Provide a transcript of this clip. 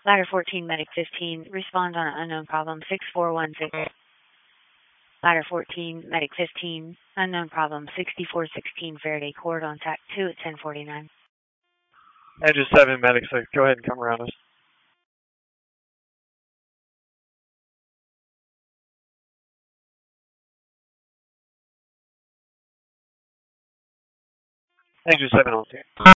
Ladder 14, Medic 15, respond on unknown problem 6416. Ladder 14, Medic 15, unknown problem 6416, Faraday Court on TAC 2 at 1049. Engine 7, Medic 6, go ahead and come around us. Engine 7 on scene.